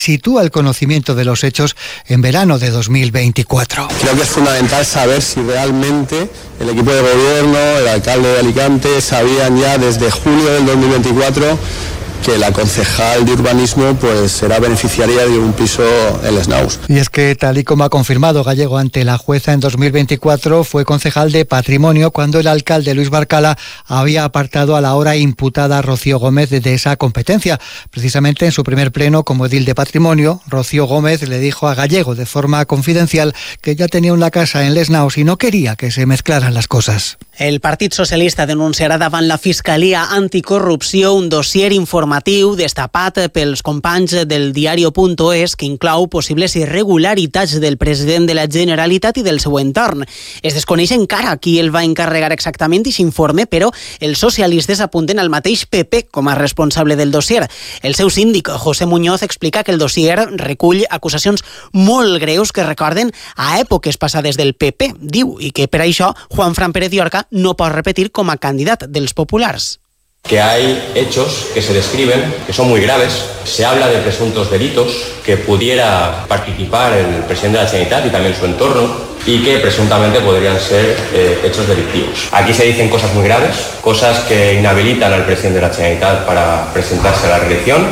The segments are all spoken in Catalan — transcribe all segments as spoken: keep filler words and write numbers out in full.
sitúa el conocimiento de los hechos en verano de dos mil veinticuatro. Creo que es fundamental saber si realmente el equipo de gobierno, el alcalde de Alicante, sabían ya desde julio del dos mil veinticuatro que la concejal de urbanismo pues será beneficiaria de un piso en Les Naus. Y es que, tal y como ha confirmado Gallego ante la jueza en dos mil veinticuatro, fue concejal de Patrimonio cuando el alcalde Luis Barcala había apartado a la ahora imputada Rocío Gómez de esa competencia. Precisamente en su primer pleno como edil de Patrimonio, Rocío Gómez le dijo a Gallego de forma confidencial que ya tenía una casa en Les Naus y no quería que se mezclaran las cosas. El Partit Socialista denunciarà davant la Fiscalia Anticorrupció un dossier informatiu destapat pels companys del diario.es que inclou possibles irregularitats del president de la Generalitat i del seu entorn. Es desconeix encara qui el va encarregar exactament i s'informe, però els socialistes apunten al mateix P P com a responsable del dossier. El seu síndic, José Muñoz, explica que el dossier recull acusacions molt greus que recorden a èpoques passades del P P, diu, i que per això Juanfran Pérez Llorca no pot repetir com a candidat dels populars. Que hay hechos que se describen que son muy graves. Se habla de presuntos delitos que pudiera participar el presidente de la Generalitat y también su entorno y que presuntamente podrían ser eh, hechos delictivos. Aquí se dicen cosas muy graves, cosas que inhabilitan al presidente de la Generalitat para presentarse a la reelección,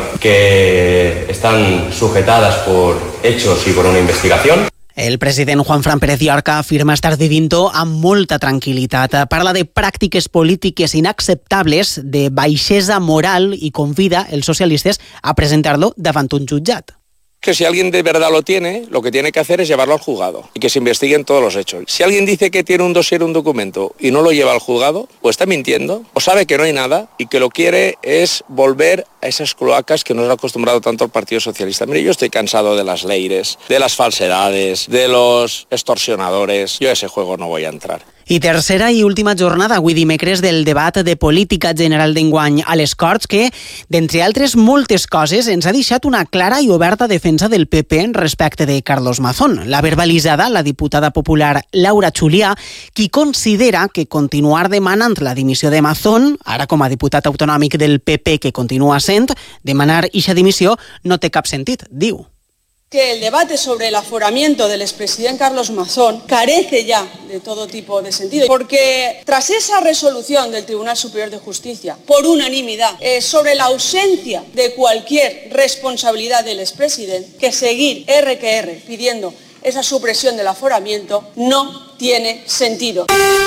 que están sujetadas por hechos y por una investigación. El president Juanfran Pérez Llorca afirma estar vivint-ho amb molta tranquil·litat. Parla de pràctiques polítiques inacceptables, de baixesa moral i convida els socialistes a presentar-lo davant un jutjat. Que si alguien de verdad lo tiene, lo que tiene que hacer es llevarlo al juzgado y que se investiguen todos los hechos. Si alguien dice que tiene un dossier, un documento y no lo lleva al juzgado, o está mintiendo, o sabe que no hay nada y que lo quiere es volver a esas cloacas que nos ha acostumbrado tanto el Partido Socialista. Mire, yo estoy cansado de las leires, de las falsedades, de los extorsionadores. Yo a ese juego no voy a entrar. I tercera i última jornada, avui dimecres, del debat de política general d'enguany a les Corts, que, d'entre altres moltes coses, ens ha deixat una clara i oberta defensa del P P respecte de Carlos Mazón. L'ha verbalitzada la diputada popular Laura Xulià, qui considera que continuar demanant la dimissió de Mazón, ara com a diputat autonòmic del P P que continua sent, demanar ixa dimissió no té cap sentit, diu. Que el debate sobre el aforamiento del expresidente Carlos Mazón carece ya de todo tipo de sentido, porque tras esa resolución del Tribunal Superior de Justicia, por unanimidad, eh, sobre la ausencia de cualquier responsabilidad del expresidente, que seguir erre que erre pidiendo esa supresión del aforamiento no tiene sentido.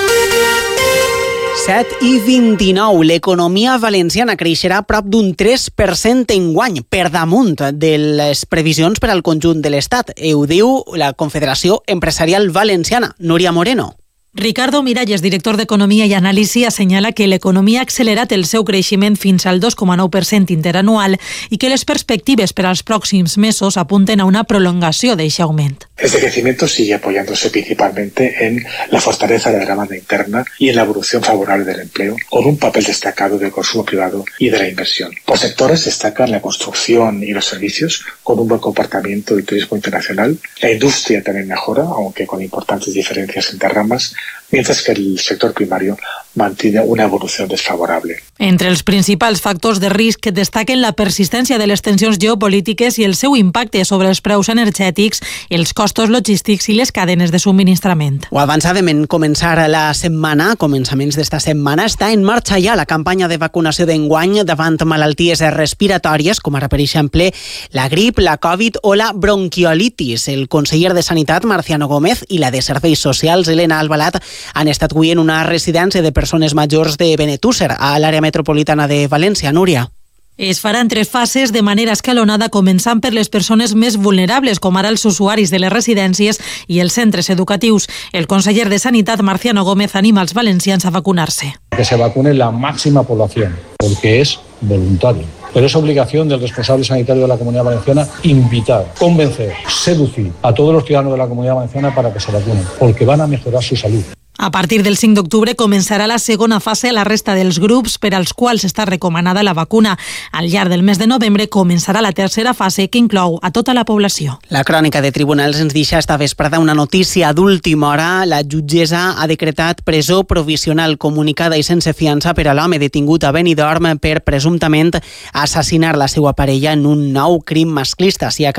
set i vint-i-nou. L'economia valenciana creixerà a prop d'un tres per cent enguany, per damunt de les previsions per al conjunt de l'Estat. Ho diu la Confederació Empresarial Valenciana. Núria Moreno. Ricardo Miralles, director d'Economia i Anàlisi, assenyala que l'economia ha accelerat el seu creixement fins al dos coma nou per cent interanual i que les perspectives per als pròxims mesos apunten a una prolongació d'aquest augment. Este crecimiento sigue apoyándose principalmente en la fortaleza de la demanda interna y en la evolución favorable del empleo, con un papel destacado del consumo privado y de la inversión. Por sectores destacan la construcción y los servicios, con un buen comportamiento del turismo internacional. La industria también mejora, aunque con importantes diferencias entre ramas, mientras que el sector primario mantiene una evolución desfavorable. Entre els principals factors de risc destaquen la persistència de les tensions geopolítiques i el seu impacte sobre els preus energètics, els costos logístics i les cadenes de subministrament. Ho avançàvem en començar la setmana, a començaments d'esta setmana, està en marxa ja la campanya de vacunació d'enguany davant malalties respiratòries, com ara, per exemple, la grip, la Covid o la bronquiolitis. El conseller de Sanitat, Marciano Gómez, i la de Serveis Socials, Elena Albalat, han estat avui en una residència de persones majors de Benetússer, a l'àrea metropolitana de València. Núria. Es farà en tres fases de manera escalonada, començant per les persones més vulnerables, com ara els usuaris de les residències i els centres educatius. El conseller de Sanitat, Marciano Gómez, anima als valencians a vacunar-se. Que se vacune la máxima población, porque es voluntario. Pero es obligación del responsable sanitario de la Comunidad Valenciana invitar, convencer, seducir a todos los ciudadanos de la Comunidad Valenciana para que se vacunen, porque van a mejorar su salud. A partir del cinc d'octubre començarà la segona fase a la resta dels grups per als quals està recomanada la vacuna. Al llarg del mes de novembre començarà la tercera fase que inclou a tota la població. La crònica de tribunals ens deixa esta vesprada una notícia d'última hora. La jutgessa ha decretat presó provisional comunicada i sense fiança per a l'home detingut a Benidorm per presumptament assassinar la seva parella en un nou crim masclista. Si